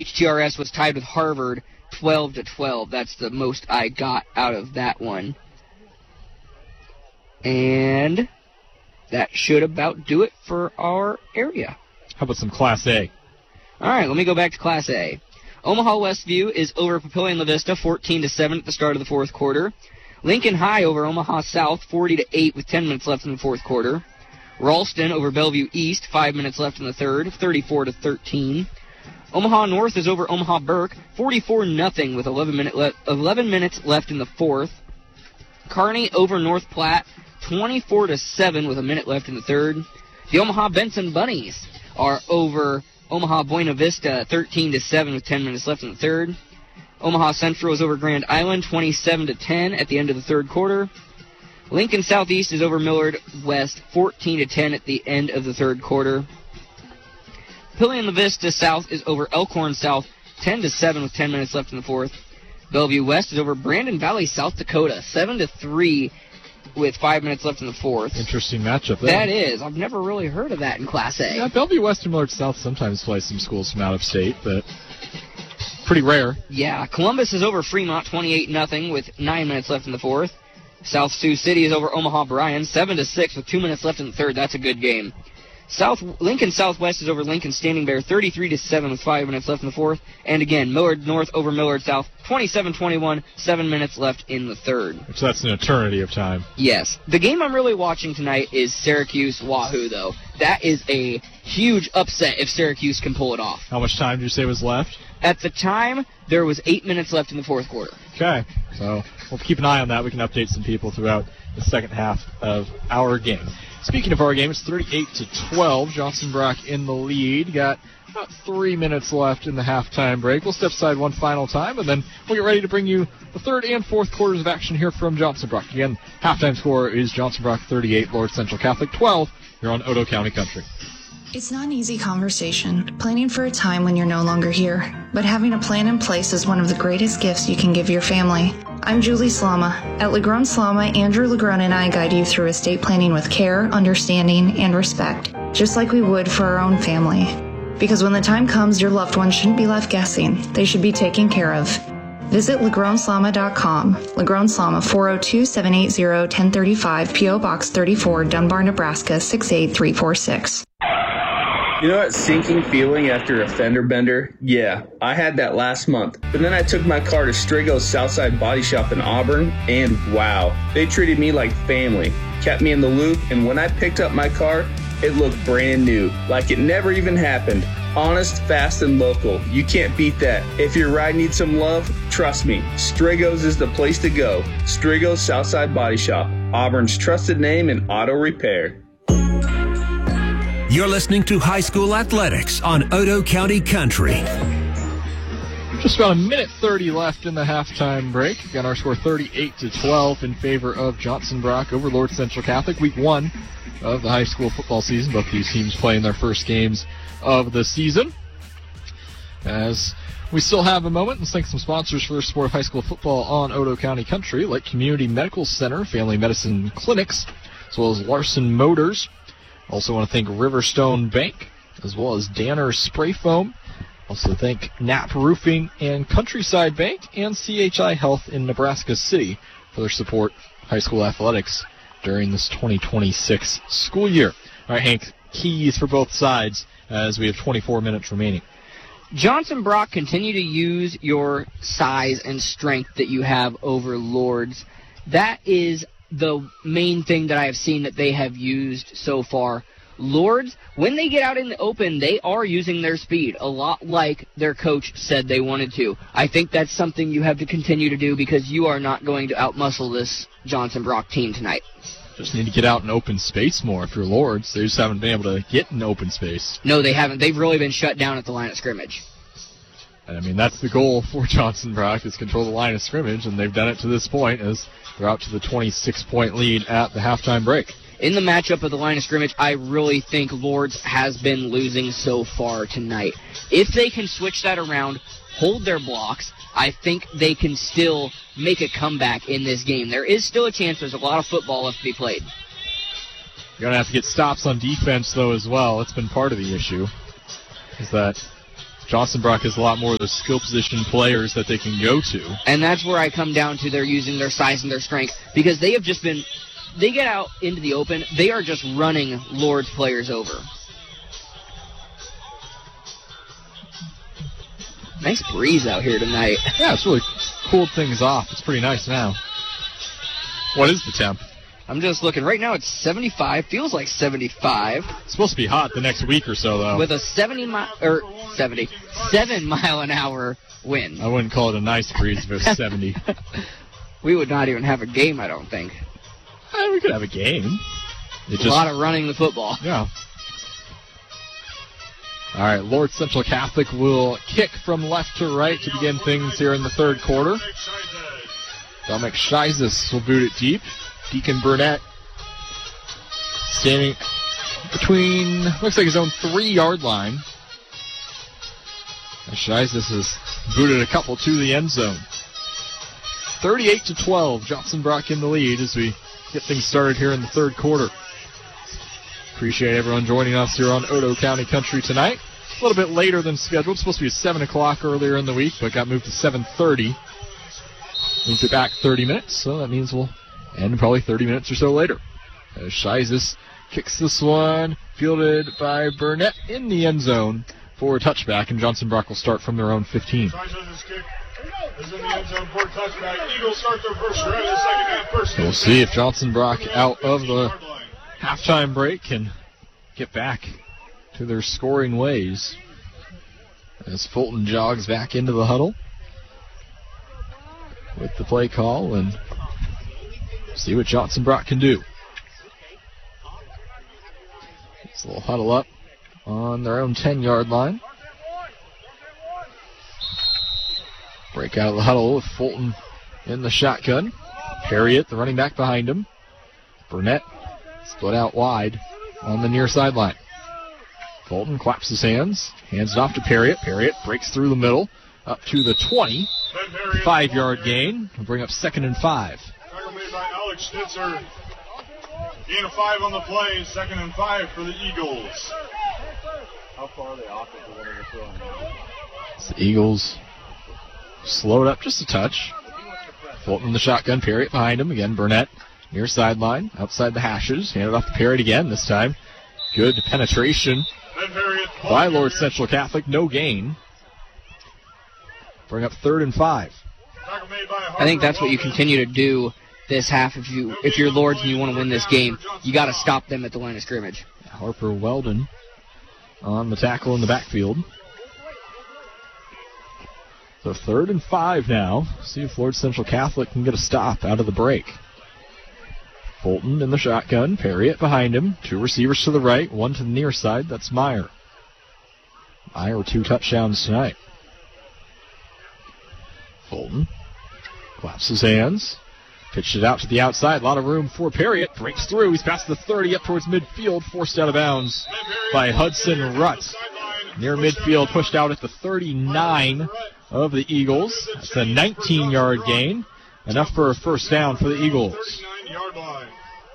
HTRS was tied with Harvard 12-12. That's the most I got out of that one. And that should about do it for our area. How about some Class A? All right, let me go back to Class A. Omaha Westview is over Papillion La Vista 14-7 at the start of the fourth quarter. Lincoln High over Omaha South 40-8 with 10 minutes left in the fourth quarter. Ralston over Bellevue East, 5 minutes left in the third, 34-13. Omaha North is over Omaha Burke, 44-0 with 11 minutes left in the fourth. Kearney over North Platte, 24-7 with a minute left in the third. The Omaha Benson Bunnies are over Omaha Buena Vista, 13-7 with 10 minutes left in the third. Omaha Central is over Grand Island, 27-10 at the end of the third quarter. Lincoln Southeast is over Millard West, 14-10 at the end of the third quarter. Papillion La Vista South is over Elkhorn South, 10-7 with 10 minutes left in the fourth. Bellevue West is over Brandon Valley, South Dakota, 7-3 with 5 minutes left in the fourth. Interesting matchup there. That is. I've never really heard of that in Class A. Yeah, Bellevue West and Millard South sometimes play some schools from out of state, but pretty rare. Yeah, Columbus is over Fremont, 28-0 with 9 minutes left in the fourth. South Sioux City is over Omaha Bryan, 7-6 with 2 minutes left in the third. That's a good game. Lincoln Southwest is over Lincoln Standing Bear, 33-7 with 5 minutes left in the fourth. And again, Millard North over Millard South, 27-21, 7 minutes left in the third. So that's an eternity of time. Yes. The game I'm really watching tonight is Syracuse-Wahoo, though. That is a huge upset if Syracuse can pull it off. How much time did you say was left? At the time, there was 8 minutes left in the fourth quarter. Okay. So we'll keep an eye on that. We can update some people throughout the second half of our game. Speaking of our game, it's 38-12. Johnson Brock in the lead. Got about 3 minutes left in the halftime break. We'll step aside one final time, and then we'll get ready to bring you the third and fourth quarters of action here from Johnson Brock. Again, halftime score is Johnson Brock 38, Lord Central Catholic 12. You're on Otoe County Country. It's not an easy conversation, planning for a time when you're no longer here. But having a plan in place is one of the greatest gifts you can give your family. I'm Julie Slama. At Legron Slama, Andrew Legron and I guide you through estate planning with care, understanding, and respect, just like we would for our own family. Because when the time comes, your loved ones shouldn't be left guessing. They should be taken care of. Visit LegronSlama.com. Legron Slama, 402-780-1035, P.O. Box 34, Dunbar, Nebraska, 68346. You know that sinking feeling after a fender bender? Yeah, I had that last month. But then I took my car to Strigo's Southside Body Shop in Auburn, and wow, they treated me like family, kept me in the loop, and when I picked up my car, it looked brand new, like it never even happened. Honest, fast, and local. You can't beat that. If your ride needs some love, trust me, Strigo's is the place to go. Strigo's Southside Body Shop, Auburn's trusted name in auto repair. You're listening to High School Athletics on Otoe County Country. Just about a minute 30 left in the halftime break. Got our score 38-12 in favor of Johnson Brock over Lord Central Catholic. Week 1 of the high school football season. Both these teams playing their first games of the season. As we still have a moment, let's thank some sponsors for the sport of high school football on Otoe County Country, like Community Medical Center, Family Medicine Clinics, as well as Larson Motors. Also want to thank Riverstone Bank, as well as Danner Spray Foam. Also thank Knapp Roofing and Countryside Bank and CHI Health in Nebraska City for their support of high school athletics during this 2026 school year. All right, Hank, keys for both sides as we have 24 minutes remaining. Johnson Brock, continue to use your size and strength that you have over Lords. That is the main thing that I have seen that they have used so far. Lords, when they get out in the open, they are using their speed, a lot like their coach said they wanted to. I think that's something you have to continue to do because you are not going to outmuscle this Johnson Brock team tonight. Just need to get out in open space more if you're Lords. They just haven't been able to get in open space. No, they haven't. They've really been shut down at the line of scrimmage. I mean, that's the goal for Johnson Brock, is control the line of scrimmage, and they've done it to this point as they're out to the 26-point lead at the halftime break. In the matchup of the line of scrimmage, I really think Lords has been losing so far tonight. If they can switch that around, hold their blocks, I think they can still make a comeback in this game. There is still a chance. There's a lot of football left to be played. You're going to have to get stops on defense, though, as well. It's been part of the issue, is that Johnson Brock has a lot more of the skill position players that they can go to. And that's where I come down to they're using their size and their strength, because they have just been, they get out into the open, they are just running Lord's players over. Nice breeze out here tonight. Yeah, it's really cooled things off. It's pretty nice now. What is the temp? I'm just looking. Right now it's 75. Feels like 75. It's supposed to be hot the next week or so, though. With a 7 mile an hour wind. I wouldn't call it a nice breeze if it was 70. We would not even have a game, I don't think. We could have a game. A lot of running the football. Yeah. All right, Lord Central Catholic will kick from left to right to begin things here in the third quarter. Dominic Scheizes will boot it deep. Deacon Burnett standing between, looks like his own 3-yard line. Scheizes has booted a couple to the end zone. 38-12, Johnson Brock in the lead as we get things started here in the third quarter. Appreciate everyone joining us here on Otoe County Country tonight. A little bit later than scheduled. It's supposed to be at 7 o'clock earlier in the week, but got moved to 7:30. Moved it back 30 minutes, so that means we'll end probably 30 minutes or so later. As Scheizes kicks this one, fielded by Burnett in the end zone for a touchback, and Johnson Brock will start from their own 15. Scheizes' kick is in the end zone for a touchback. Eagles start their first drive of the second half. First We'll see if Johnson Brock out of the halftime break can get back to their scoring ways as Fulton jogs back into the huddle with the play call and see what Johnson Brock can do. It's a little huddle up on their own 10-yard line. Break out of the huddle with Fulton in the shotgun. Harriet, the running back behind him. Burnett split out wide on the near sideline. Fulton claps his hands, hands it off to Perriott. Perriott breaks through the middle, up to the 20. 5-yard gain. Will bring up 2nd and 5. Tackle made by Alex Schnitzer. Gain of 5 on the play. 2nd and 5 for the Eagles. How far are they off of the one they're throwing now? The Eagles slowed up just a touch. Fulton in the shotgun. Perriott behind him. Again, Burnett near sideline, outside the hashes. Handed off to Perriott again this time. Good penetration by Lord Central Catholic. No gain. Bring up 3rd and 5. I think that's what you continue to do this half. If you're Lords and you want to win this game, you got to stop them at the line of scrimmage. Harper Weldon on the tackle in the backfield. So 3rd and 5 now. See if Lord Central Catholic can get a stop out of the break. Fulton in the shotgun. Perriott behind him. 2 receivers to the right, 1 to the near side. That's Meyer. Meyer with 2 touchdowns tonight. Fulton claps his hands. Pitched it out to the outside. A lot of room for Perriott. Breaks through. He's past the 30 up towards midfield. Forced out of bounds by Hudson Rutt. Near midfield, pushed out at the 39 of the Eagles. That's a 19-yard gain. Enough for a first down for the Eagles. 39-yard line.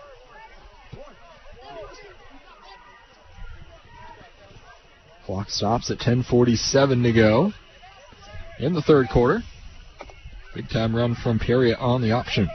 Clock stops at 10:47 to go in the third quarter. Big time run from Perriott on the option.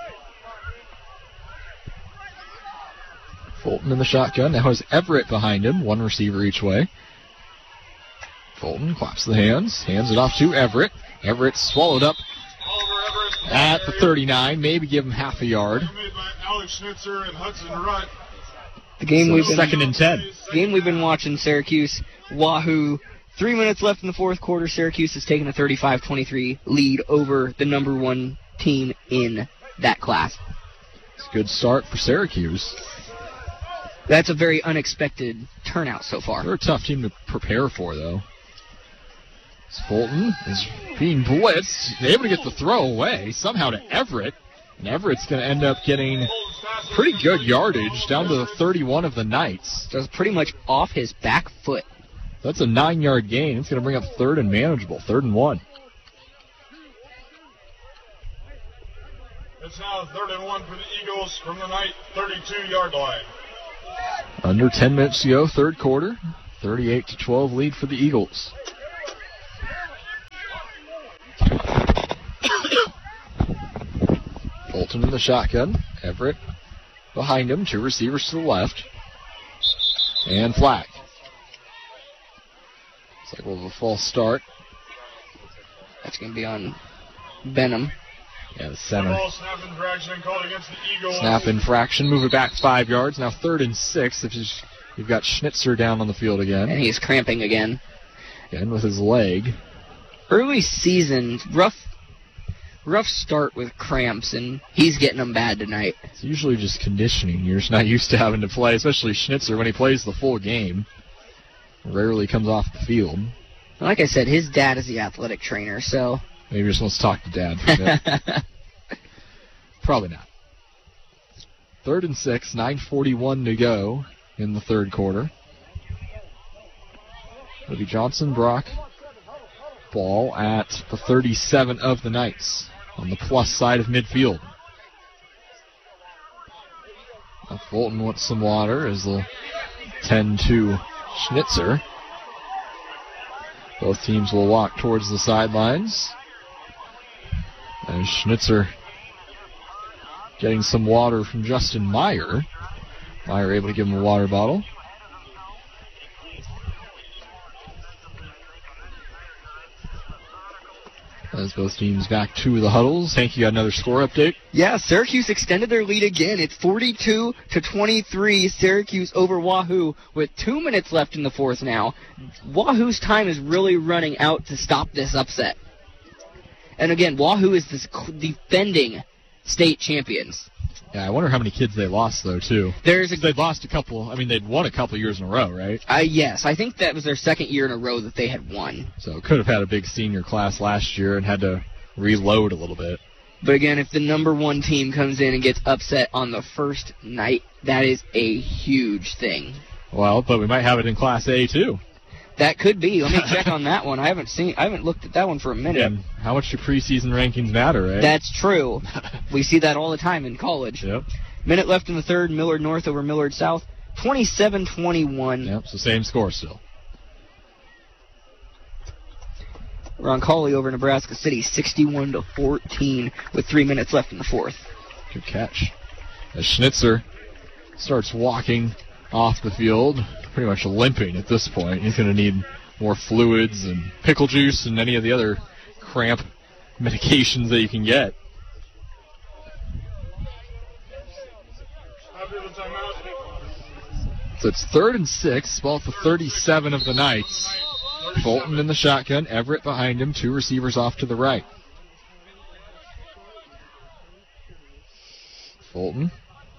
Fulton in the shotgun. Now has Everett behind him. 1 receiver each way. Fulton claps the hands. Hands it off to Everett. Everett swallowed up at the 39. Maybe give him half a yard. Made by Alex Schnitzer and Hudson Rutt. The game So we've been 2nd and 10. Game we've been watching, Syracuse, Wahoo. 3 minutes left in the fourth quarter. Syracuse has taken a 35-23 lead over the number 1 team in that class. It's a good start for Syracuse. That's a very unexpected turnout so far. They're a tough team to prepare for, though. Fulton is being blitzed. They're able to get the throw away somehow to Everett. And Everett's going to end up getting pretty good yardage down to the 31 of the Knights. Just pretty much off his back foot. That's a 9-yard gain. It's going to bring up 3rd and manageable. 3rd and 1. It's now 3rd and 1 for the Eagles from the Knight 32-yard line. Under 10 minutes to go, third quarter. 38-12 lead for the Eagles. Fulton in the shotgun. Everett behind him. 2 receivers to the left. And flag. Looks like we'll have a false start. That's going to be on Benham. Yeah, the center. Snap infraction called against the Eagles. Snap infraction. Move it back 5 yards. Now 3rd and 6. You've got Schnitzer down on the field again. And he's cramping again. Again with his leg. Early season, rough start with cramps, and he's getting them bad tonight. It's usually just conditioning. You're just not used to having to play, especially Schnitzer when he plays the full game. Rarely comes off the field. Like I said, his dad is the athletic trainer, so... Maybe he just wants to talk to Dad for a bit. Probably not. 3rd and 6, 9:41 to go in the third quarter. It'll be Johnson Brock ball at the 37 of the Knights on the plus side of midfield. Now Fulton wants some water as they'll tend to Schnitzer. Both teams will walk towards the sidelines. And Schnitzer getting some water from Justin Meyer. Meyer able to give him a water bottle. As both teams back to the huddles. Hank, you got another score update? Yeah, Syracuse extended their lead again. It's 42-23. Syracuse over Wahoo with 2 minutes left in the fourth now. Wahoo's time is really running out to stop this upset. And again, Wahoo is the defending state champions. Yeah, I wonder how many kids they lost, though, too. They'd lost a couple. I mean, they'd won a couple years in a row, right? Yes, I think that was their second year in a row that they had won. So could have had a big senior class last year and had to reload a little bit. But again, if the number one team comes in and gets upset on the first night, that is a huge thing. Well, but we might have it in Class A, too. That could be. Let me check on that one. I haven't looked at that one for a minute. And how much do preseason rankings matter, right? That's true. We see that all the time in college. Yep. Minute left in the third. Millard North over Millard South. 27-21. Yep, so same score still. Roncalli over Nebraska City. 61-14 with 3 minutes left in the fourth. Good catch. As Schnitzer starts walking off the field, pretty much limping at this point. He's going to need more fluids and pickle juice and any of the other cramp medications that you can get. So it's 3rd and 6, ball at the 37 of the Knights. Fulton in the shotgun, Everett behind him, 2 receivers off to the right. Fulton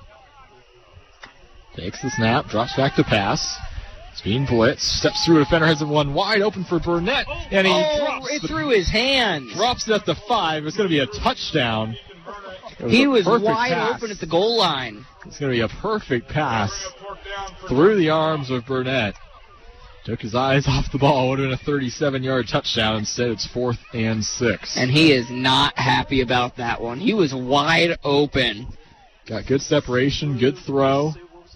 takes the snap, drops back to pass. It's being blitzed, steps through a defender, has one wide open for Burnett, and he drops it through his hands. Drops it at the 5. It's going to be a touchdown. He was wide pass. open at the goal line. It's going to be a perfect pass through the arms of Burnett. Took his eyes off the ball. Would have been a 37-yard touchdown. Instead, it's 4th and 6. And he is not happy about that one. He was wide open. Got good separation, good throw.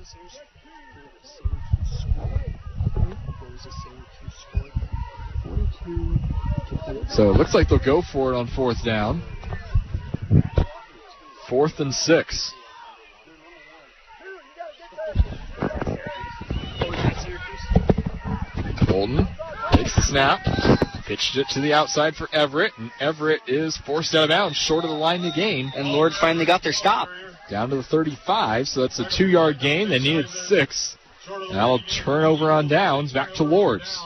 So it looks like they'll go for it on 4th down. 4th and 6. Fulton takes the snap, pitched it to the outside for Everett, and Everett is forced out of bounds, short of the line to gain. And Lords finally got their stop. Down to the 35, so that's a 2-yard gain. They needed 6. And that'll turn over on downs, back to Lords.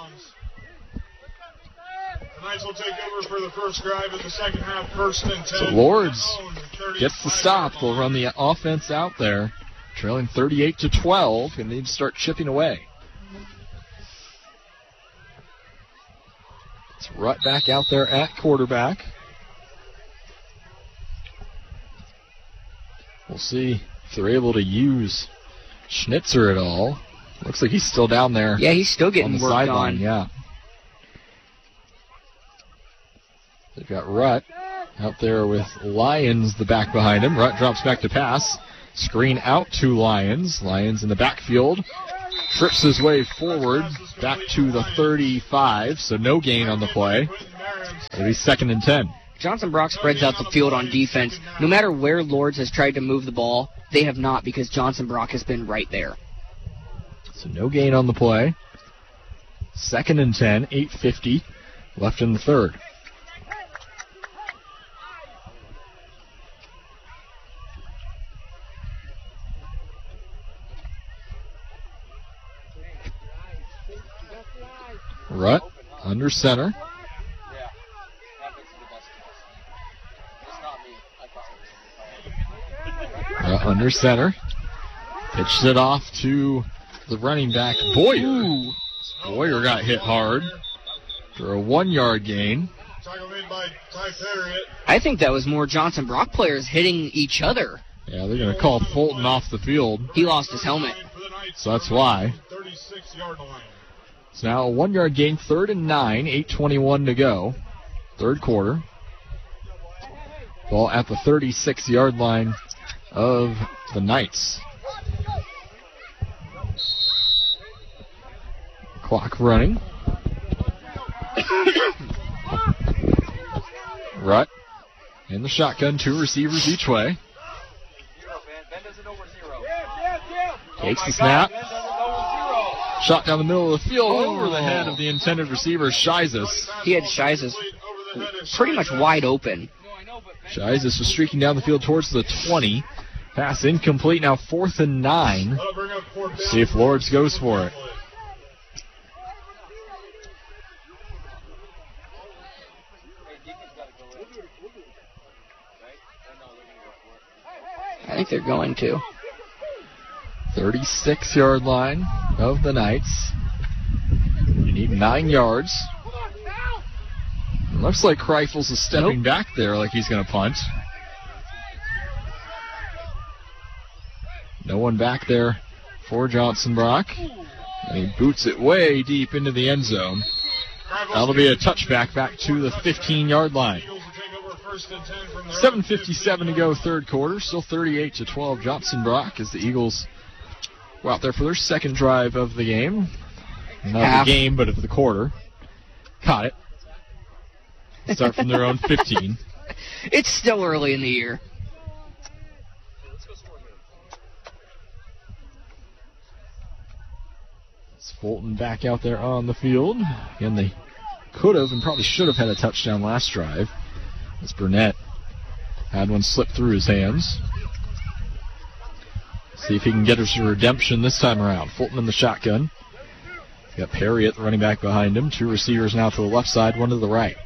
The Knights will take over for the first drive in the second half, 1st and 10. So Lords gets the stop. They'll run the offense out there, trailing 38-12, and need to start chipping away. It's Rutt back out there at quarterback. We'll see if they're able to use Schnitzer at all. Looks like he's still down there. Yeah, he's still getting on the worked sideline. on. Yeah. They've got Rutt out there with Lyons, the back behind him. Rutt drops back to pass. Screen out to Lyons. Lyons in the backfield. Trips his way forward back to the 35, so no gain on the play. It'll be 2nd and 10. Johnson Brock spreads out the field on defense. No matter where Lourdes has tried to move the ball, they have not because Johnson Brock has been right there. So no gain on the play. 2nd and 10, 8:50 left in the third. Rutt under center. Under center. Pitched it off to the running back, Boyer. Boyer got hit hard for a 1-yard gain. I think that was more Johnson Brock players hitting each other. Yeah, they're going to call Fulton off the field. He lost his helmet. So that's why. It's now a 1-yard gain, 3rd and 9, 8:21 to go. Third quarter. Ball at the 36-yard line of the Knights. Clock running. Rutt in the shotgun, 2 receivers each way. Takes the snap. Shot down the middle of the field over the head of the intended receiver, Shizas. He had Shizas pretty much wide open. Shizas was streaking down the field towards the 20. Pass incomplete, now 4th and 9. See if Lourdes goes for it. I think they're going to. 36-yard line of the Knights. You need 9 yards. It looks like Kreifels is stepping back there like he's going to punt. No one back there for Johnson Brock. And he boots it way deep into the end zone. That'll be a touchback back to the 15-yard line. 7:57 to go, third quarter. Still 38-12 Johnson Brock as the Eagles go out there for their second drive of the game. Not the game, but of the quarter. Caught it. Start from their own 15. It's still early in the year. It's Fulton back out there on the field. Again, they could have and probably should have had a touchdown last drive, as Burnett had one slip through his hands. See if he can get us a redemption this time around. Fulton in the shotgun. Got Perry at the running back behind him. 2 receivers now to the left side, 1 to the right.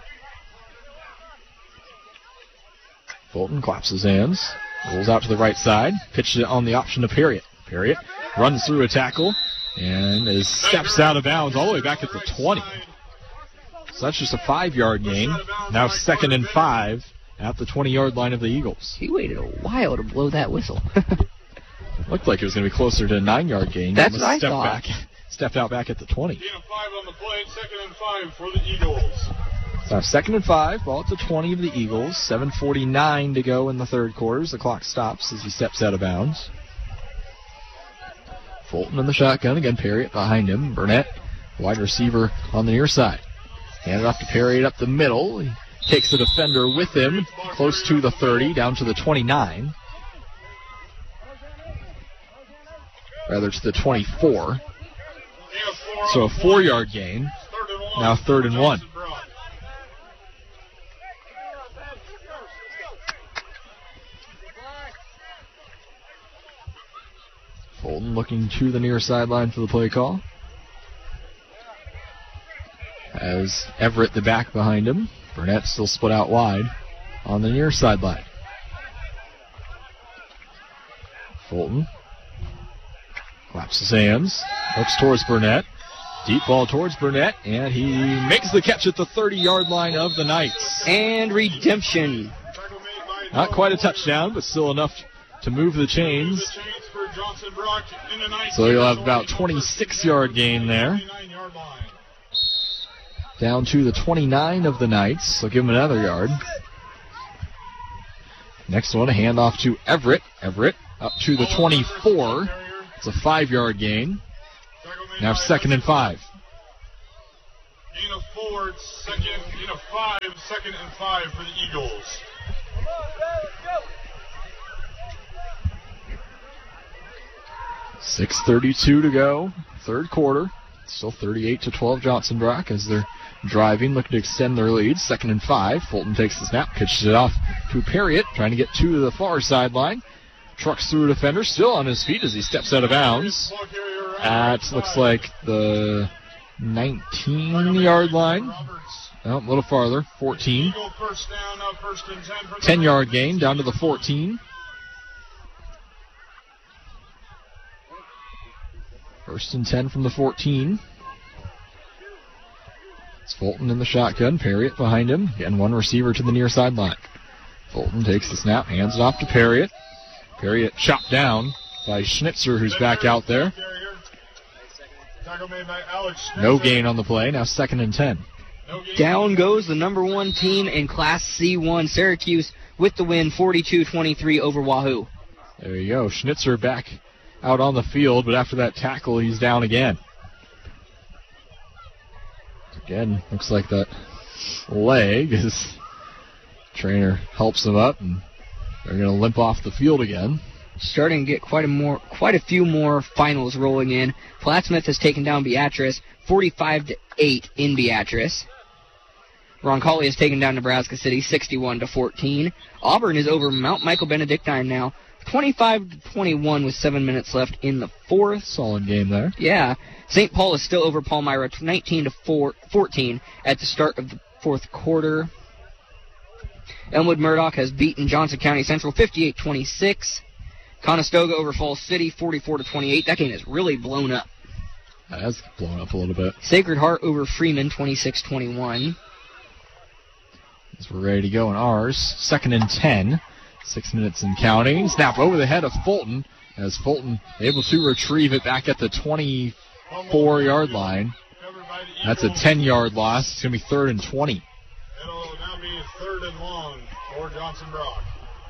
Fulton claps his hands, rolls out to the right side, pitches it on the option to Perriott. Perriott runs through a tackle and steps out of bounds all the way back at the 20. So that's just a 5-yard gain. Now 2nd and 5 at the 20-yard line of the Eagles. He waited a while to blow that whistle. Looked like it was going to be closer to a 9-yard gain. That's what I thought. Stepped out back at the 20. Gain of 5 on the play, 2nd and 5 for the Eagles. So 2nd and 5, ball at the 20 of the Eagles. 7:49 to go in the third quarter. The clock stops as he steps out of bounds. Fulton in the shotgun. Again, Perriott behind him. Burnett, wide receiver on the near side. Handed off to Perriott up the middle. He takes the defender with him, close to the 30, down to the 29. Rather to the 24. So a 4-yard gain. Now 3rd and 1. Fulton looking to the near sideline for the play call. Has Everett the back behind him. Burnett still split out wide on the near sideline. Fulton claps his hands, looks towards Burnett. Deep ball towards Burnett, and he makes the catch at the 30-yard line of the Knights. And redemption. Not quite a touchdown, but still enough to move the chains. So you'll have about 26-yard gain there. Down to the 29 of the Knights. So give him another yard. Next one, a handoff to Everett. Everett up to the 24. It's a 5-yard gain. Now 2nd and 5. Gain of 4, gain of 5, second and 5 for the Eagles. .6:32 to go, third quarter. Still 38-12 Johnson Brock as they're driving, looking to extend their lead. Second and 5. Fulton takes the snap, pitches it off to Perriott, trying to get to the far sideline. Trucks through a defender, still on his feet as he steps out of bounds. At, looks like the 19-yard line. Oh, a little farther, 14. 10-yard gain down to the 14. First and 10 from the 14. It's Fulton in the shotgun. Perriott behind him. Again, one receiver to the near sideline. Fulton takes the snap, hands it off to Perriott. Perriott chopped down by Schnitzer, who's back out there. No gain on the play. Now second and 10. Down goes the number 1 team in Class C1. Syracuse with the win, 42-23 over Wahoo. There you go. Schnitzer back out on the field, but after that tackle, he's down again. Again, looks like that leg, his trainer helps him up, and they're going to limp off the field again. Starting to get quite a few more finals rolling in. Plattsmouth has taken down Beatrice, 45-8 in Beatrice. Roncalli has taken down Nebraska City, 61-14. Auburn is over Mount Michael Benedictine now, 25-21 with 7 minutes left in the fourth. Solid game there. Yeah. St. Paul is still over Palmyra, 19-14 at the start of the fourth quarter. Elmwood Murdoch has beaten Johnson County Central 58-26. Conestoga over Falls City 44-28. That game has really blown up. That has blown up a little bit. Sacred Heart over Freeman 26-21. As we're ready to go in ours. Second and 10. 6 minutes and counting. Snap over the head of Fulton as Fulton able to retrieve it back at the 24-yard line. That's a 10-yard loss. It's going to be 3rd and 20. It'll now be 3rd and long for Johnson Brock.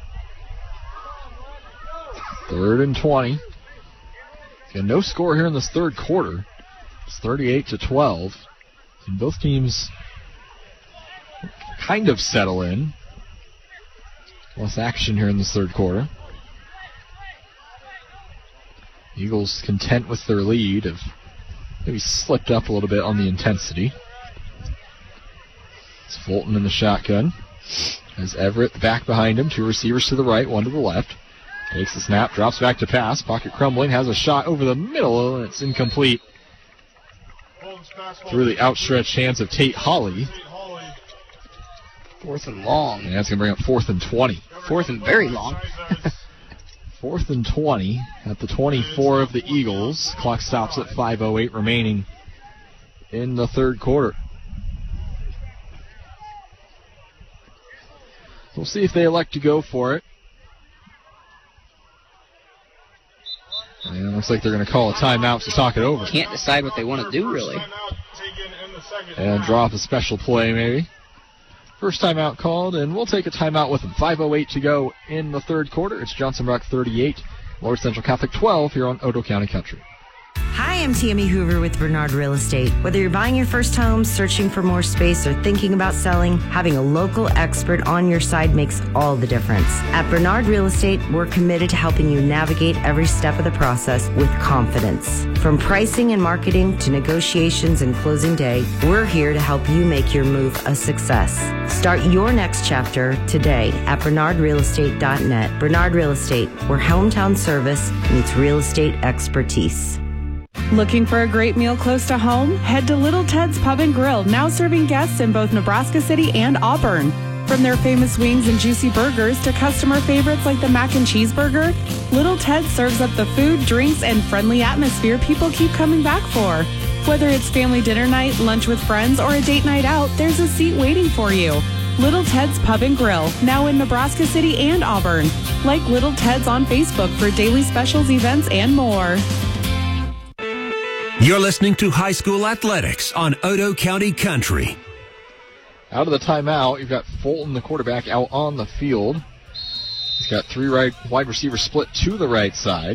3rd and 20. Again, no score here in this third quarter. It's 38-12. And both teams kind of settle in. Less action here in this third quarter. Eagles content with their lead, have maybe slipped up a little bit on the intensity. It's Fulton in the shotgun. Has Everett back behind him. 2 receivers to the right, 1 to the left. Takes the snap, drops back to pass. Pocket crumbling, has a shot over the middle, and it's incomplete. Through the outstretched hands of Tate Hawley. 4th and long. And that's going to bring up 4th and 20. 4th and very long. 4th and 20 at the 24 of the Eagles. Clock stops at 5:08 remaining in the third quarter. We'll see if they elect to go for it. And it looks like they're going to call a timeout to talk it over. Can't decide what they want to do, really. And draw up a special play, maybe. First timeout called, and we'll take a timeout with them. 5:08 to go in the third quarter. It's Johnson Brock 38, Lord Central Catholic 12 here on Otoe County Country. Hi, I'm Tammy Hoover with Bernard Real Estate. Whether you're buying your first home, searching for more space, or thinking about selling, having a local expert on your side makes all the difference. At Bernard Real Estate, we're committed to helping you navigate every step of the process with confidence. From pricing and marketing to negotiations and closing day, we're here to help you make your move a success. Start your next chapter today at bernardrealestate.net. Bernard Real Estate, where hometown service meets real estate expertise. Looking for a great meal close to home? Head to Little Ted's Pub and Grill, now serving guests in both Nebraska City and Auburn. From their famous wings and juicy burgers to customer favorites like the mac and cheese burger, Little Ted serves up the food, drinks, and friendly atmosphere people keep coming back for. Whether it's family dinner night, lunch with friends, or a date night out, there's a seat waiting for you. Little Ted's Pub and Grill, now in Nebraska City and Auburn. Like Little Ted's on Facebook for daily specials, events, and more. You're listening to High School Athletics on Otoe County Country. Out of the timeout, you've got Fulton, the quarterback, out on the field. He's got 3 wide receivers split to the right side.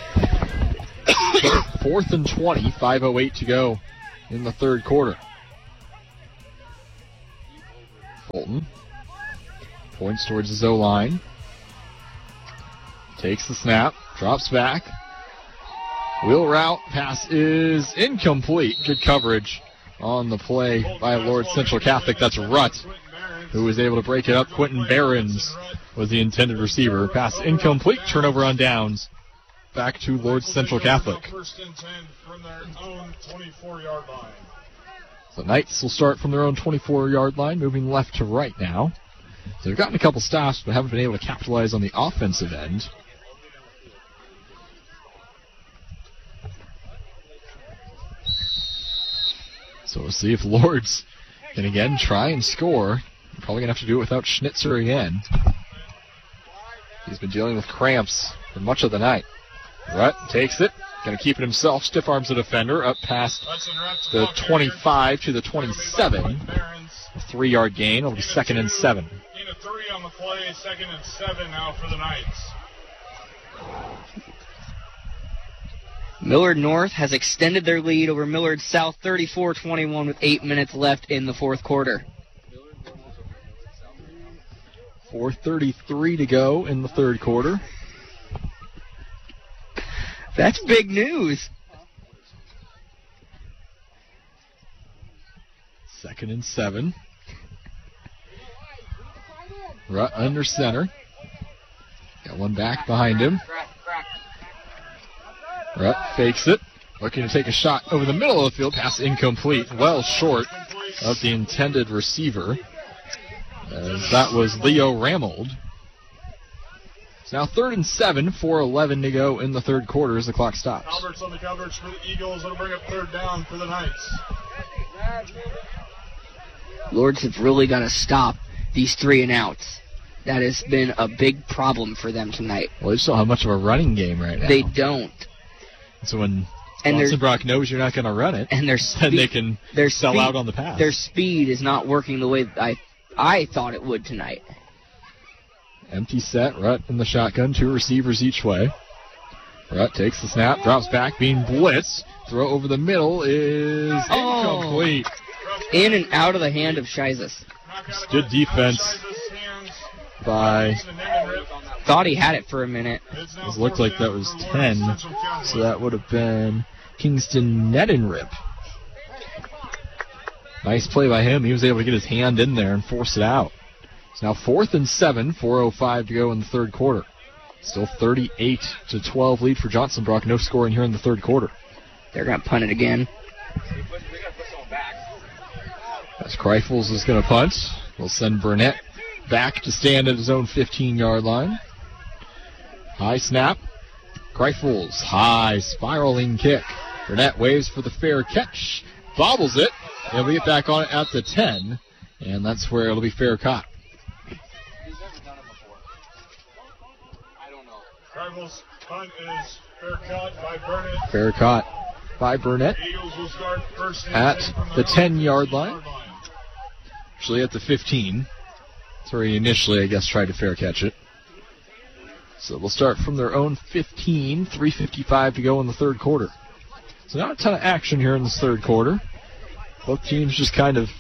4th and 20, 5:08 to go in the third quarter. Fulton points towards his O-line. Takes the snap, drops back. Wheel route, pass is incomplete. Good coverage on the play by Lord Central Catholic. That's Rutt, who was able to break it up. Quentin Behrens was the intended receiver. Pass incomplete, turnover on downs. Back to Lord Central Catholic. First and 10 from their own 24-yard line. The Knights will start from their own 24-yard line, moving left to right now. So they've gotten a couple stops, but haven't been able to capitalize on the offensive end. So we'll see if Lords can again try and score. They're probably going to have to do it without Schnitzer again. He's been dealing with cramps for much of the night. Rutt takes it. Going to keep it himself. Stiff arms the defender up past the 25 to the 27. A 3-yard gain. It'll be 2nd and 7. Gain of 3 on the play. 2nd and 7 now for the Knights. Millard North has extended their lead over Millard South 34-21 with 8 minutes left in the fourth quarter. 4:33 to go in the third quarter. That's big news. 2nd and 7. Rutt under center. Got one back behind him. Rutt fakes it. Looking to take a shot over the middle of the field. Pass incomplete. Well short of the intended receiver. As that was Leo Ramold. It's now 3rd and 7, 4:11 to go in the third quarter as the clock stops. Alberts on the coverage for the Eagles. It'll bring up 3rd down for the Knights. Lords have really got to stop these 3-and-outs. That has been a big problem for them tonight. Well, they just don't have much of a running game right now. They don't. So when Johnson Brock knows you're not going to run it, and then they can sell out on the pass. Their speed is not working the way I thought it would tonight. Empty set, Rutt in the shotgun, 2 receivers each way. Rutt takes the snap, drops back, being blitzed. Throw over the middle is incomplete. In and out of the hand of Shizas. Good defense by... Thought he had it for a minute. It looked like that was 10, so that would have been Kingston Nedenrip. Nice play by him. He was able to get his hand in there and force it out. It's now 4th and 7, 4:05 to go in the third quarter. Still 38-12 lead for Johnson Brock. No scoring here in the third quarter. They're going to punt it again. As Kreifels is going to punt. We'll send Burnett back to stand at his own 15-yard line. High snap. Kreifels, high spiraling kick. Burnett waves for the fair catch. Bobbles it. He'll get back on it at the 10. And that's where it'll be fair caught. Kreifels' punt is fair caught by Burnett. Fair caught by Burnett Eagles will start first and at 10 from the their 10-yard line. Actually at the 15. That's where he initially, I guess, tried to fair catch it. So we'll start from their own 15, 3:55 to go in the third quarter. So not a ton of action here in this third quarter. Both teams just kind of...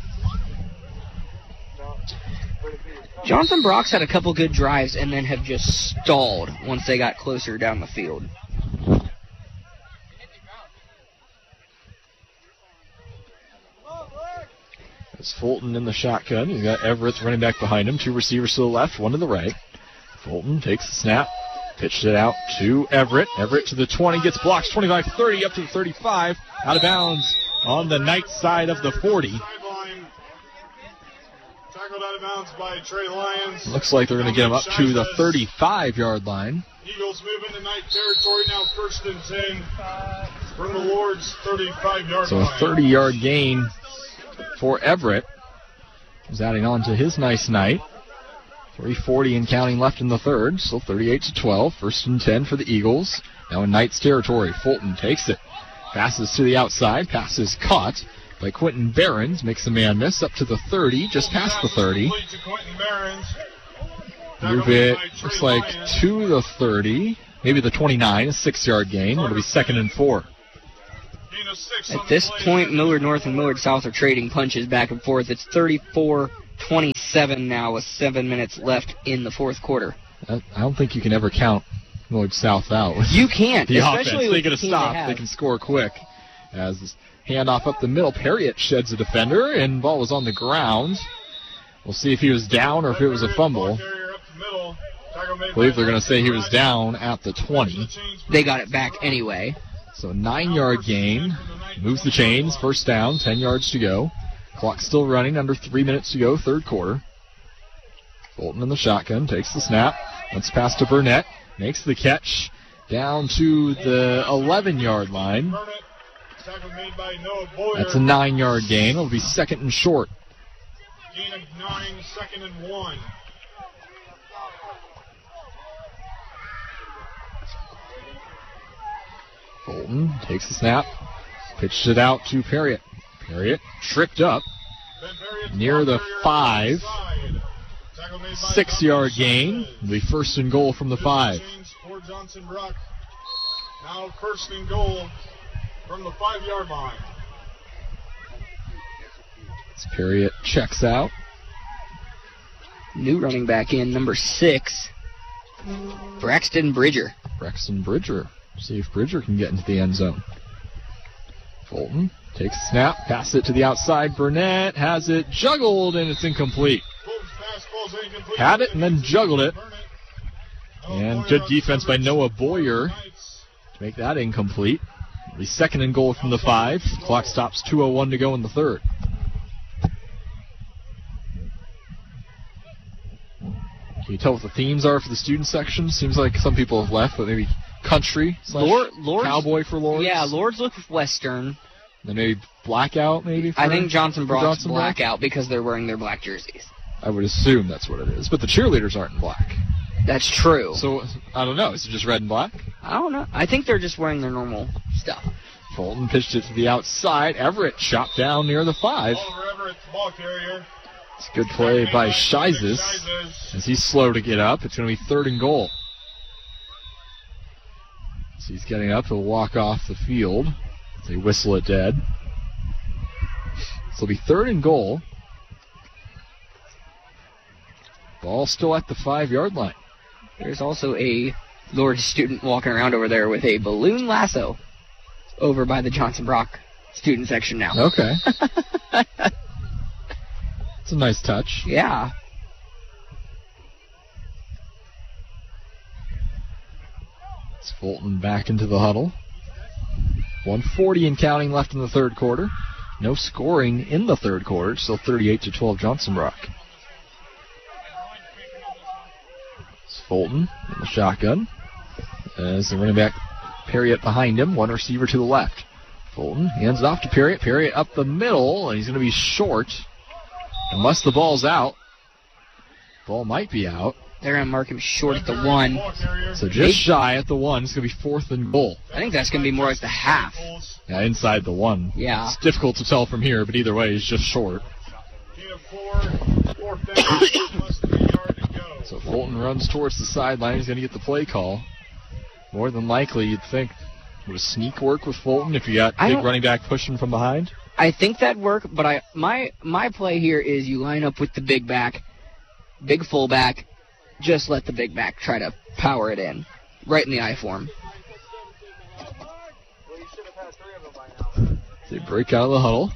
Johnson Brock's had a couple good drives and then have just stalled once they got closer down the field. It's Fulton in the shotgun. You've got Everett running back behind him. 2 receivers to the left, 1 to the right. Fulton takes the snap, pitched it out to Everett. Everett to the 20, gets blocked, 25-30, up to the 35, out of bounds on the Knights side of the 40. Tackled out of bounds by Trey Lyons. Looks like they're going to get him up to the 35-yard line. Eagles move into night territory now, 1st and 10 from the Lords' 35-yard So a line. 30-yard gain for Everett. He's adding on to his nice night. 3:40 and counting left in the third. Still 38-12. 1st and 10 for the Eagles. Now in Knights territory. Fulton takes it. Passes to the outside. Pass is caught by Quentin Behrens. Makes the man miss up to the 30. Just past the 30. Move it. Looks like to the 30. Maybe the 29. A 6-yard gain. It'll be 2nd and 4. At this point, Millard North and Millard South are trading punches back and forth. It's 34-20 27 now with 7 minutes left in the fourth quarter. I don't think you can ever count Lloyd South out. You can't, the especially offense. with They get a stop. They can score quick. As this handoff up the middle, Perriott sheds a defender, and ball was on the ground. We'll see if he was down or if it was a fumble. I believe they're going to say he was down at the 20. They got it back anyway. So 9-yard gain. Moves the chains. First down. 10 yards to go. Clock still running. Under 3 minutes to go. Third quarter. Fulton in the shotgun. Takes the snap. Let's pass to Burnett. Makes the catch. Down to the 11-yard line. That's a 9-yard gain. It'll be second and short. Gain of 9, 2nd and 1. Fulton takes the snap, pitches it out to Perriott. Perriott tripped up near the 5. 6-yard gain. The first and goal from the 5. Now first and goal from the 5-yard line. As Perriott checks out. New running back in, number 6, Braxton Bridger. Braxton Bridger. See if Bridger can get into the end zone. Fulton takes the snap, passes it to the outside. Burnett has it juggled, and it's incomplete. Had it and then juggled it. And good defense by Noah Boyer to make that incomplete. The second and goal from the 5. Clock stops, 2:01 to go in the third. Can you tell what the themes are for the student section? Seems like some people have left, but maybe country / cowboy for Lords. Yeah, Lords look Western. Then maybe blackout, maybe? I think Johnson Brock's blackout because they're wearing their black jerseys. I would assume that's what it is. But the cheerleaders aren't in black. That's true. So, I don't know. Is it just red and black? I don't know. I think they're just wearing their normal stuff. Fulton pitched it to the outside. Everett chopped down near the 5. It's a good play by Shizes as he's slow to get up. It's going to be third and goal. So he's getting up. He'll walk off the field. They whistle it dead. So it'll be third and goal. Ball still at the 5-yard line. There's also a Lords student walking around over there with a balloon lasso over by the Johnson Brock student section now. Okay. It's a nice touch. Yeah. It's Fulton back into the huddle. 1:40 and counting left in the third quarter. No scoring in the third quarter. Still 38-12 Johnson Brock. It's Fulton in the shotgun. As the running back Perriott behind him. One receiver to the left. Fulton hands it off to Perriott. Perriott up the middle, and he's going to be short. Unless the ball's out. Ball might be out. They're going to mark him short at the 1. So just shy at the 1. It's going to be fourth and goal. I think that's going to be more like the half. Yeah, inside the 1. Yeah. It's difficult to tell from here, but either way, he's just short. So Fulton runs towards the sideline. He's going to get the play call. More than likely, you'd think, would a sneak work with Fulton if you got big running back pushing from behind? I think that'd work, but my play here is you line up with the big back, big fullback, just let the big back try to power it in, right in the I form. They break out of the huddle.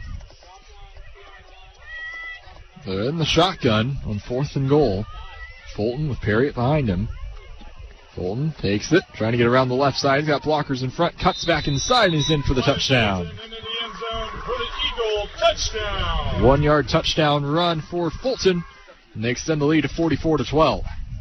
They're in the shotgun on fourth and goal. Fulton with Perriott behind him. Fulton takes it, trying to get around the left side. He's got blockers in front, cuts back inside, and he's in for the touchdown. 1-yard touchdown run for Fulton, and they extend the lead to 44-12.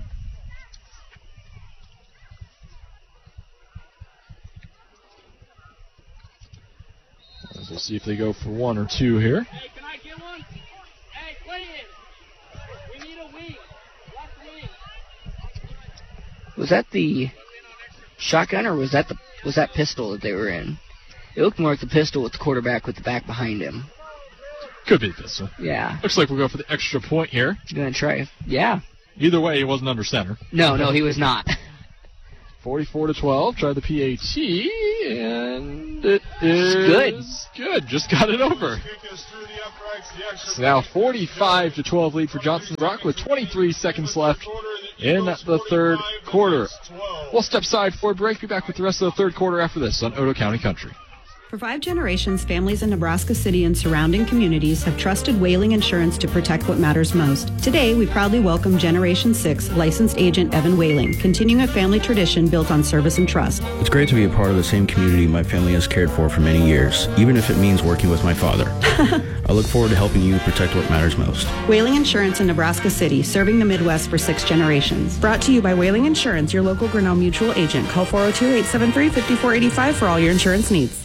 We'll see if they go for 1 or 2 here. Hey, can I get one? Hey, please. We need a wing. Left wing. Was that the shotgun or was that pistol that they were in? It looked more like the pistol with the quarterback with the back behind him. Could be the pistol. Yeah. Looks like we'll go for the extra point here. You're going to try it? Yeah. Either way, he wasn't under center. No, he was not. 44-12. Try the PAT, and it is good. Just got it over. It's now 45-12 lead for Johnson Brock with 23 seconds left in the third quarter. We'll step aside for a break. Be back with the rest of the third quarter after this on Otoe County Country. For 5 generations, families in Nebraska City and surrounding communities have trusted Whaling Insurance to protect what matters most. Today, we proudly welcome Generation 6 licensed agent Evan Whaling, continuing a family tradition built on service and trust. It's great to be a part of the same community my family has cared for many years, even if it means working with my father. I look forward to helping you protect what matters most. Whaling Insurance in Nebraska City, serving the Midwest for 6 generations. Brought to you by Whaling Insurance, your local Grinnell Mutual agent. Call 402-873-5485 for all your insurance needs.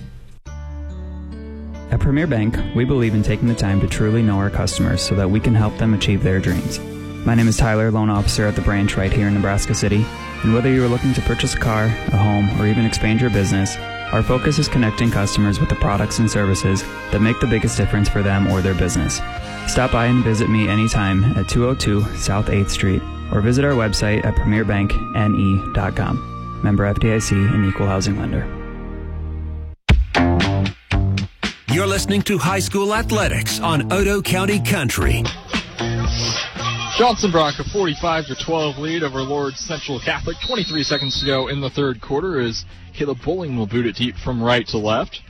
At Premier Bank, we believe in taking the time to truly know our customers so that we can help them achieve their dreams. My name is Tyler, loan officer at the branch right here in Nebraska City, and whether you are looking to purchase a car, a home, or even expand your business, our focus is connecting customers with the products and services that make the biggest difference for them or their business. Stop by and visit me anytime at 202 South 8th Street, or visit our website at premierbankne.com. Member FDIC and Equal Housing Lender. You're listening to High School Athletics on Otoe County Country. Johnson Brock a 45-12 lead over Lord's Central Catholic. 23 seconds to go in the third quarter as Caleb Bowling will boot it deep from right to left.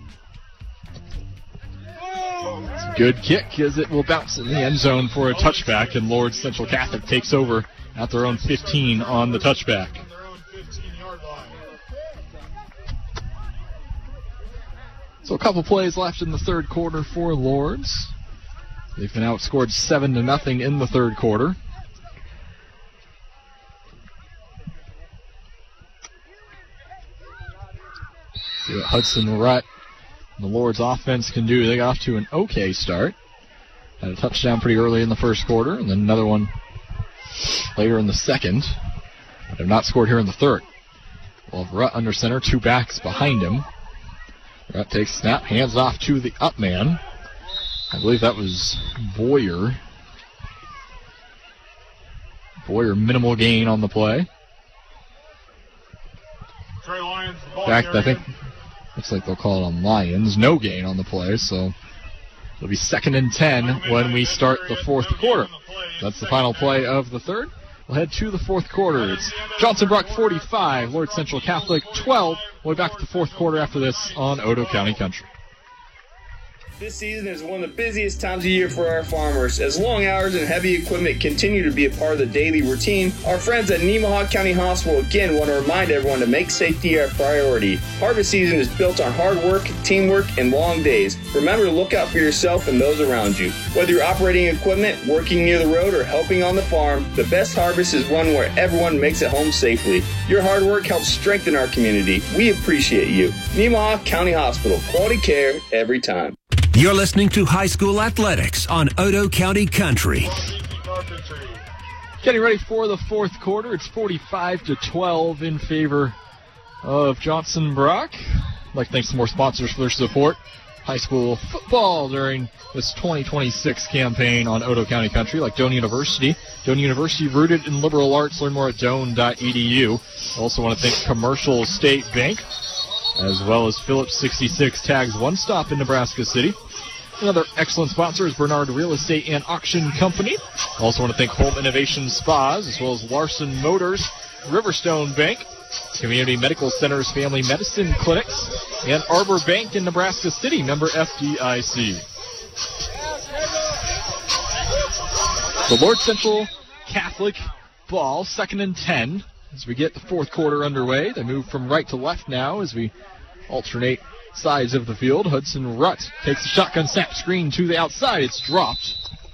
It's a good kick as it will bounce in the end zone for a touchback, and Lord's Central Catholic takes over at their own 15 on the touchback. So a couple plays left in the third quarter for Lords. They've been outscored 7-0 in the third quarter. See what Hudson Rutt and the Lords offense can do. They got off to an okay start. Had a touchdown pretty early in the first quarter, and then another one later in the second. But have not scored here in the third. We'll have Rutt under center, 2 backs behind him. Rutt takes snap, hands off to the up man. I believe that was Boyer. Boyer, minimal gain on the play. In fact, I think looks like they'll call it on Lions. No gain on the play, so it'll be 2nd and 10 when we start the fourth quarter. That's the final play of the third. We'll head to the fourth quarter. It's Johnson Brock 45, Lord Central Catholic 12. We'll be back to the fourth quarter after this on Otoe County Country. This season is one of the busiest times of year for our farmers. As long hours and heavy equipment continue to be a part of the daily routine, our friends at Nemaha County Hospital again want to remind everyone to make safety our priority. Harvest season is built on hard work, teamwork, and long days. Remember to look out for yourself and those around you. Whether you're operating equipment, working near the road, or helping on the farm, the best harvest is one where everyone makes it home safely. Your hard work helps strengthen our community. We appreciate you. Nemaha County Hospital. Quality care every time. You're listening to High School Athletics on Otoe County Country. Getting ready for the fourth quarter. It's 45-12 in favor of Johnson Brock. I'd like to thank some more sponsors for their support. High school football during this 2026 campaign on Otoe County Country, like Doane University. Doane University, rooted in liberal arts. Learn more at doane.edu. Also want to thank Commercial State Bank, as well as Phillips 66 Tags One Stop in Nebraska City. Another excellent sponsor is Bernard Real Estate and Auction Company. Also want to thank Home Innovation Spas, as well as Larson Motors, Riverstone Bank, Community Medical Centers, Family Medicine Clinics, and Arbor Bank in Nebraska City, member FDIC. The Lord Central Catholic ball, 2nd and 10. As we get the fourth quarter underway, they move from right to left now as we alternate sides of the field. Hudson Rutt takes a shotgun snap screen to the outside. It's dropped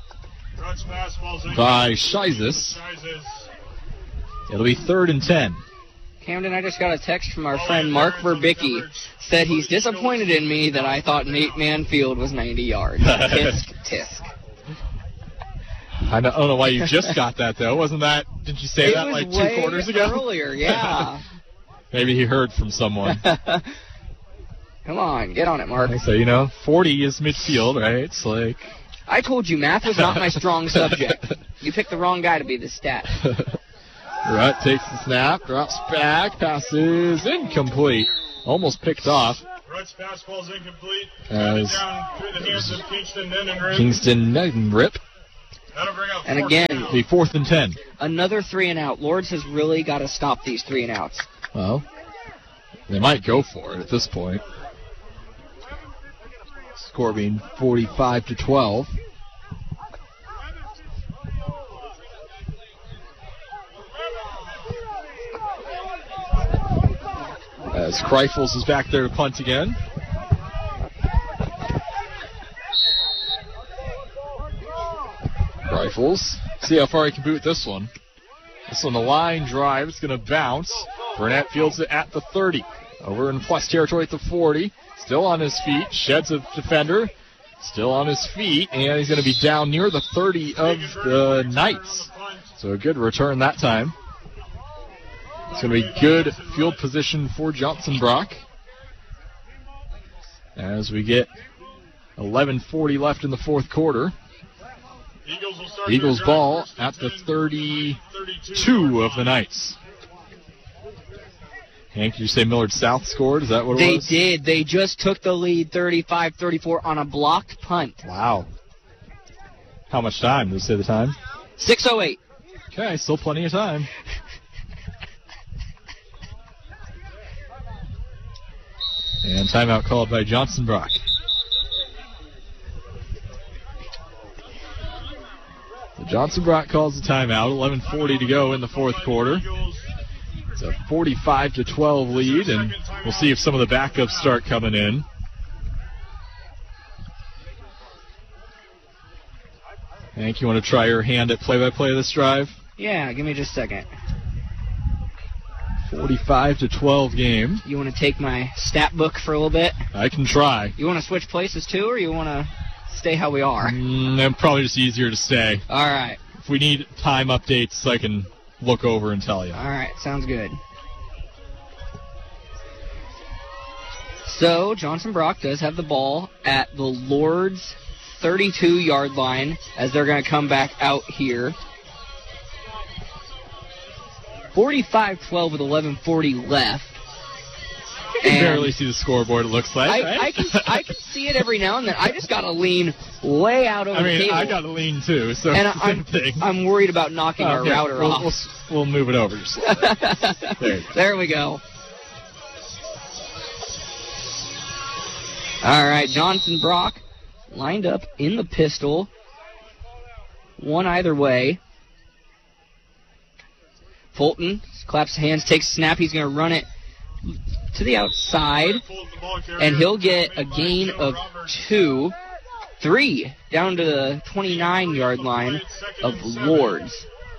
by Shizis. It'll be 3rd and 10. Camden, I just got a text from our friend Mark Verbicki. Said he's disappointed in me that I thought an 8-man field was 90 yards. Tisk, tisk. I don't know why you just got that, though. Wasn't that, did you say that like 2 quarters ago? Earlier, yeah. Maybe he heard from someone. Come on, get on it, Mark. So, 40 is midfield, right? It's like... I told you math was not my strong subject. You picked the wrong guy to be the stat. Rutt takes the snap, drops back, passes incomplete. Almost picked off. Rutt's pass falls incomplete. As Down through the hands of Kingston Nendenrip. Kingston Nendenrip. That'll bring up And fourth again, down. The 4th and 10. another 3 and out. Lourdes has really got to stop these 3 and outs. Well, they might go for it at this point. Score being 45-12. As Kreifels is back there to punt again. Kreifels. See how far he can boot this one. This one, the line drive. It's going to bounce. Burnett fields it at the 30. Over in plus territory at the 40. Still on his feet. Sheds a defender. Still on his feet. And he's going to be down near the 30 of the Knights. So a good return that time. It's going to be good field position for Johnson Brock. As we get 11:40 left in the fourth quarter. Eagles ball at the 32 of the Knights. Hank, did you say Millard South scored? Is that what it was? They did. They just took the lead 35-34 on a blocked punt. Wow. How much time? Did it say the time? 6:08. Okay, still plenty of time. And timeout called by Johnson Brock. So Johnson Brock calls the timeout. 11:40 to go in the fourth quarter. It's a 45-12 lead, and we'll see if some of the backups start coming in. Hank, you want to try your hand at play-by-play of this drive? Yeah, give me just a second. 45-12 game. You want to take my stat book for a little bit? I can try. You want to switch places too, or you want to stay how we are? Probably just easier to stay. All right. If we need time updates, I can look over and tell you. All right, sounds good. So, Johnson Brock does have the ball at the Lourdes 32-yard line as they're going to come back out here. 45-12 with 11:40 left. You can barely see the scoreboard, it looks like. I can see it every now and then. I just got to lean way out over the table. I got to lean too, so and it's the same thing. I'm worried about knocking our router off. We'll move it over just a little bit. There we go. All right, Johnson Brock lined up in the pistol. One either way. Fulton claps hands, takes a snap. He's going to run it to the outside, and he'll get a gain of 3 down to the 29-yard line of Lourdes.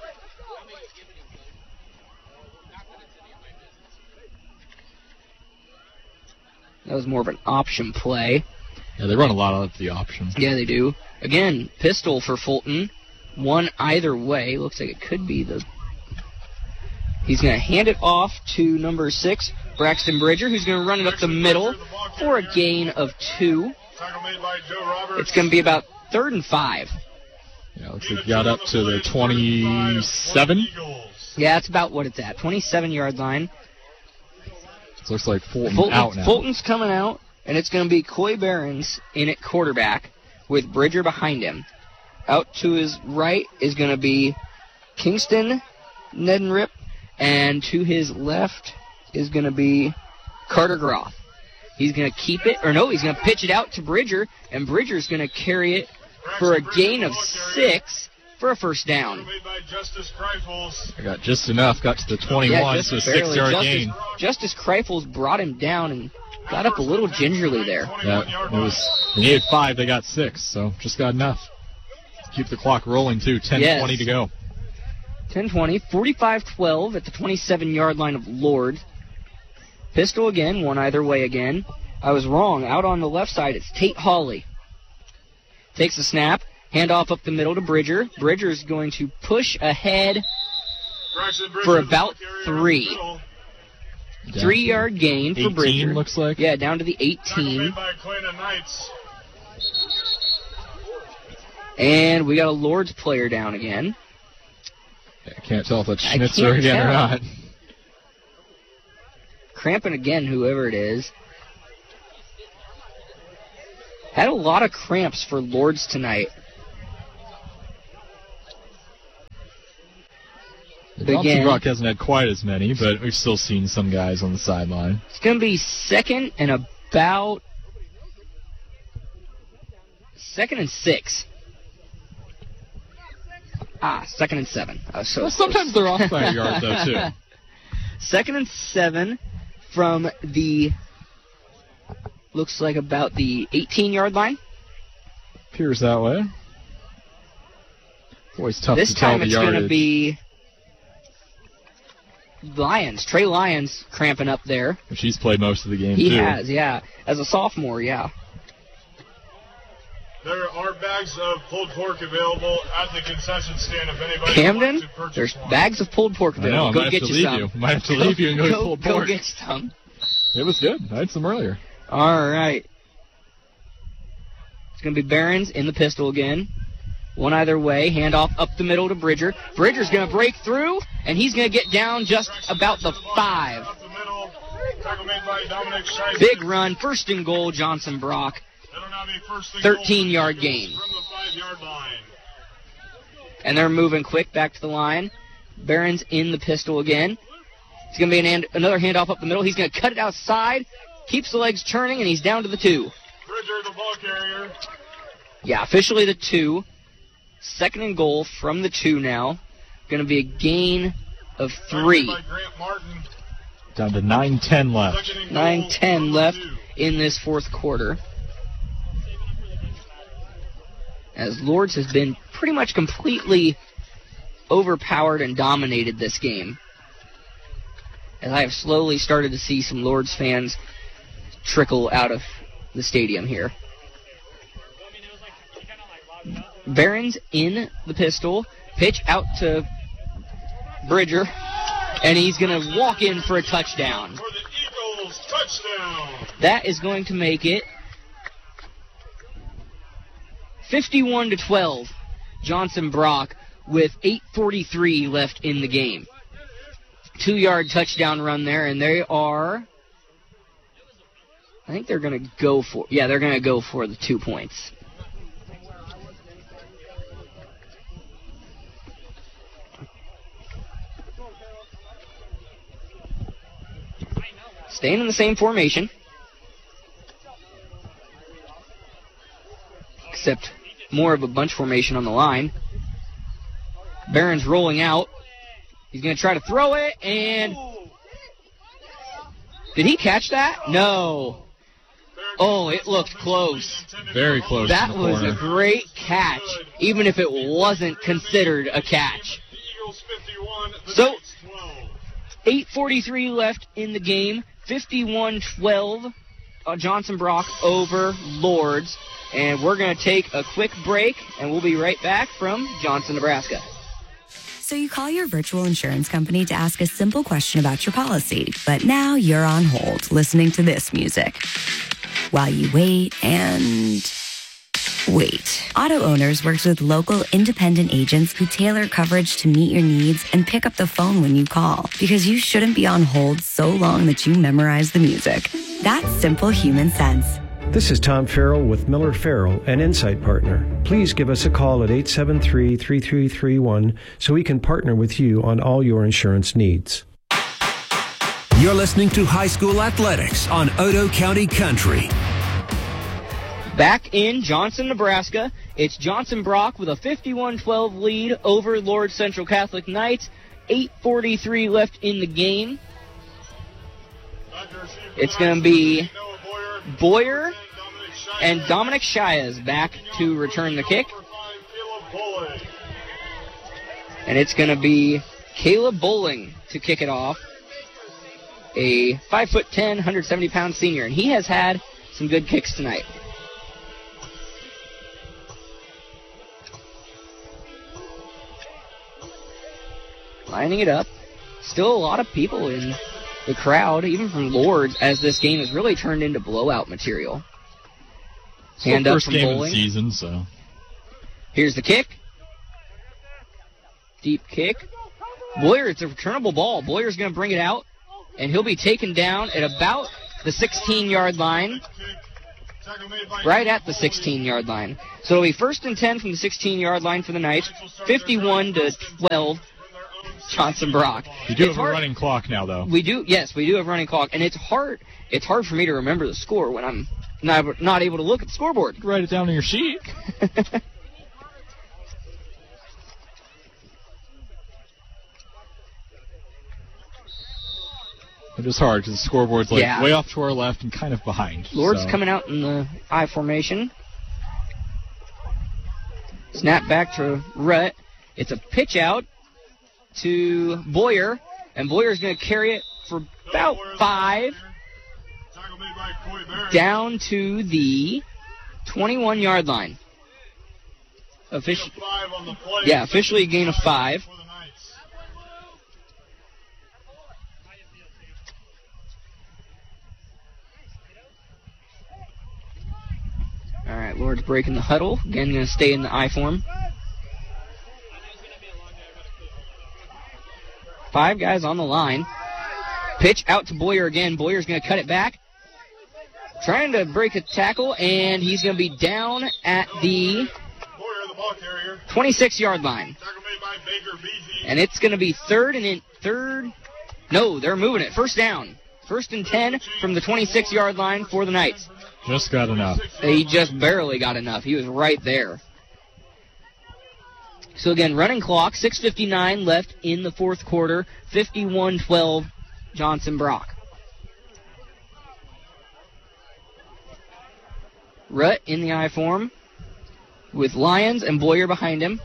That was more of an option play. Yeah, they run a lot of the options. Yeah, they do. Again, pistol for Fulton. One either way. Looks like it could be the... He's going to hand it off to number 6, Braxton Bridger, who's going to run it up the middle for a gain of 2. It's going to be about 3rd and 5. Yeah, looks like he got up to the 27. Yeah, that's about what it's at. 27-yard line. It looks like Fulton out now. Fulton's coming out, and it's going to be Coy Behrens in at quarterback with Bridger behind him. Out to his right is going to be Kingston Nedenrip, and to his left is going to be Carter Groff. He's going to keep it, he's going to pitch it out to Bridger, and Bridger's going to carry it for a gain of 6 for a first down. I got just enough, got to the 21, so a 6-yard gain. Justice Kreifels brought him down and got up a little gingerly there. Yeah, they needed 5, they got 6, so just got enough. Keep the clock rolling, too. 10:20 to go. 10:20, 45-12 at the 27-yard line of Lourdes. Pistol again, one either way again. I was wrong. Out on the left side, it's Tate Hawley. Takes the snap, handoff up the middle to Bridger. Bridger's going to push ahead for about 3. 3-yard gain for 18, Bridger. Looks like. Yeah, down to the 18. And we got a Lourdes player down again. I can't tell if that's Schnitzer again or not. Cramping again, whoever it is. Had a lot of cramps for Lourdes tonight. Johnson Brock hasn't had quite as many, but we've still seen some guys on the sideline. It's going to be second and 6. 2nd and 7. Sometimes they're off by a yard, though, too. 2nd and 7 from the, looks like about the 18-yard line. Appears that way. Always tough this to tell time the it's yardage. going to be Lyons. Trey Lyons cramping up there. She's played most of the game, He too. has, yeah. As a sophomore, yeah. There are bags of pulled pork available at the concession stand if anybody Camden, wants to purchase there's one. bags of pulled pork available. I know, I Go might get have to you leave some. you. Might have to leave you and go get pulled pork. Go get some. It was good. I had some earlier. All right. It's going to be Behrens in the pistol again. One either way. Handoff up the middle to Bridger. Bridger's going to break through, and he's going to get down just about the 5. Up the middle. Tackle made by Dominic Scheisen. Big run. First and goal, Johnson Brock. 13-yard gain. From the 5-yard line. And they're moving quick back to the line. Behrens in the pistol again. It's going to be another handoff up the middle. He's going to cut it outside. Keeps the legs turning, and he's down to the 2. Bridger, the ball carrier. Yeah, officially the 2. 2nd and goal from the 2 now. Going to be a gain of 3. Down to 9:10 left. 9:10 left in this fourth quarter. As Lourdes has been pretty much completely overpowered and dominated this game. As I have slowly started to see some Lourdes fans trickle out of the stadium here. Behrens in the pistol. Pitch out to Bridger. And he's going to walk in for a touchdown. For the Eagles, touchdown. That is going to make it 51-12. Johnson Brock with 8:43 left in the game. 2-yard touchdown run there, and they are, I think they're going to go for, they're going to go for the 2 points. Staying in the same formation. Except more of a bunch formation on the line. Behrens rolling out. He's going to try to throw it, and did he catch that? No. Oh, it looked close. Very close. That was a great catch, even if it wasn't considered a catch. So, 8:43 left in the game. 51-12. Johnson Brock over Lourdes. And we're going to take a quick break, and we'll be right back from Johnson, Nebraska. So you call your virtual insurance company to ask a simple question about your policy, but now you're on hold listening to this music while you wait and wait. Auto Owners works with local independent agents who tailor coverage to meet your needs and pick up the phone when you call, because you shouldn't be on hold so long that you memorize the music. That's simple human sense. This is Tom Farrell with Miller Farrell, an Insight Partner. Please give us a call at 873-3331 so we can partner with you on all your insurance needs. You're listening to High School Athletics on Otoe County Country. Back in Johnson, Nebraska, it's Johnson Brock with a 51-12 lead over Lourdes Central Catholic Knights. 8:43 left in the game. It's going to be Boyer and Dominic Shias back to return the kick. And it's going to be Caleb Bowling to kick it off. A 5'10", 170-pound senior. And he has had some good kicks tonight. Lining it up. Still a lot of people in the crowd, even from Lourdes, as this game has really turned into blowout material. Hand up first from game Bowling. of the season, so. Here's the kick. Deep kick. Boyer, it's a returnable ball. Boyer's going to bring it out, and he'll be taken down at about the 16-yard line. Right at the 16-yard line. So it'll be 1st and 10 from the 16-yard line for the Knights. 51-12, Johnson Brock. You do have a running clock now, though. We do, yes, we do have running clock, and it's hard for me to remember the score when I'm not able to look at the scoreboard. You can write it down on your sheet. It is hard because the scoreboard's way off to our left and kind of behind. Lord's coming out in the I formation. Snap back to Rhett. It's a pitch out to Boyer, and Boyer's going to carry it for about 5 down to the 21-yard line. Officially a gain of 5. All right, Lord's breaking the huddle. Again, going to stay in the I form. 5 guys on the line. Pitch out to Boyer again. Boyer's going to cut it back. Trying to break a tackle, and he's going to be down at the 26-yard line. And it's going to be third. No, they're moving it. First down. 1st and 10 from the 26-yard line for the Knights. Just got enough. He just barely got enough. He was right there. So again, running clock, 6:59 left in the fourth quarter, 51-12, Johnson Brock. Rutt in the I form with Lyons and Boyer behind him.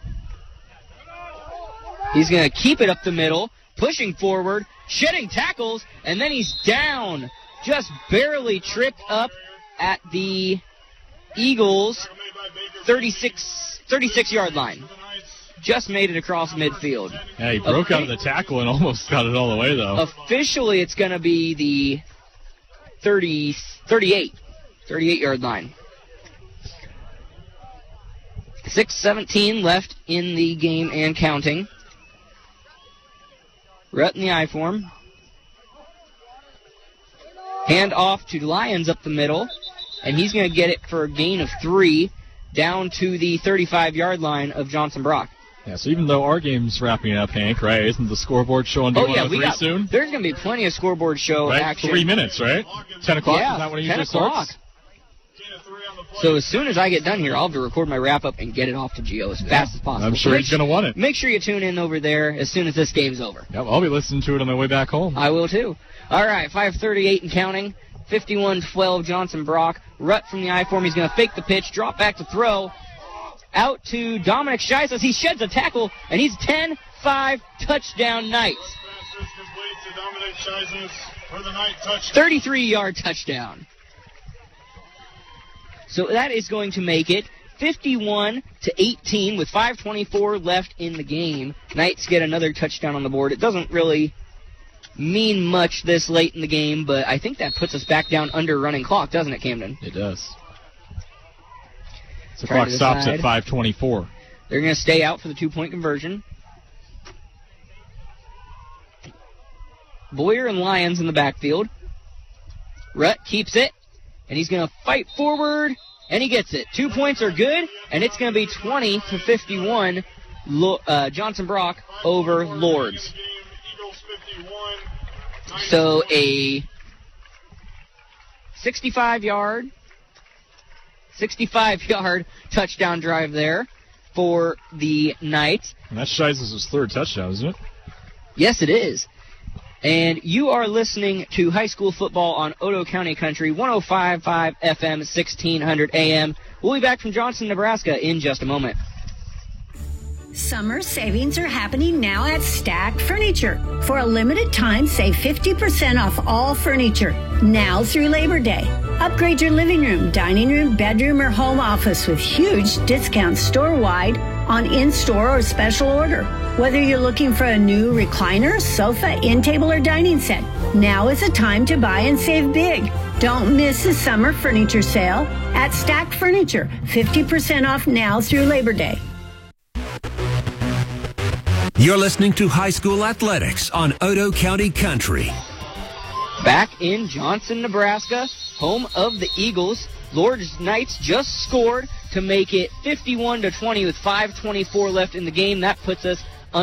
He's going to keep it up the middle, pushing forward, shedding tackles, and then he's down. Just barely tripped up at the Eagles' 36-yard line. Just made it across midfield. Yeah, he broke out of the tackle and almost got it all the way, though. Officially, it's going to be the 38-yard line. 6:17 left in the game and counting. Rutt in the I form. Hand off to Lyons up the middle, and he's going to get it for a gain of 3 down to the 35-yard line of Johnson Brock. Yeah, so even though our game's wrapping up, Hank, right? Isn't the scoreboard showing D103 soon? There's going to be plenty of scoreboard show action. 3 minutes, right? 10 o'clock, yeah, is that when it 10 usually o'clock. starts? So as soon as I get done here, I'll have to record my wrap-up and get it off to Gio as fast as possible. I'm sure he's going to want it. Make sure you tune in over there as soon as this game's over. Yep, I'll be listening to it on my way back home. I will, too. All right, 5:38 and counting. 51-12, Johnson Brock. Rutt from the I form. He's going to fake the pitch, drop back to throw. Out to Dominic Scheisses. He sheds a tackle, and he's 10-5 touchdown Knights. 33-yard touchdown. So that is going to make it 51-18 with 5:24 left in the game. Knights get another touchdown on the board. It doesn't really mean much this late in the game, but I think that puts us back down under running clock, doesn't it, Camden? It does. The clock stops at 5:24. They're going to stay out for the 2-point conversion. Boyer and Lyons in the backfield. Rutt keeps it, and he's going to fight forward, and he gets it. 2 points are good, and it's going to be 20-51, Johnson Brock over Lords. So a 65-yard touchdown drive there for the Knights. And that's Scheisses' third touchdown, isn't it? Yes, it is. And you are listening to high school football on Otoe County Country, 105.5 FM, 1600 AM. We'll be back from Johnson, Nebraska in just a moment. Summer savings are happening now at Stack Furniture. For a limited time, save 50% off all furniture, now through Labor Day. Upgrade your living room, dining room, bedroom, or home office with huge discounts store-wide on in-store or special order. Whether you're looking for a new recliner, sofa, end table, or dining set, now is the time to buy and save big. Don't miss the summer furniture sale at Stack Furniture. 50% off now through Labor Day. You're listening to High School Athletics on Otoe County Country. Back in Johnson, Nebraska, home of the Eagles, Lord's Knights just scored to make it 51-20 with 5:24 left in the game. That puts us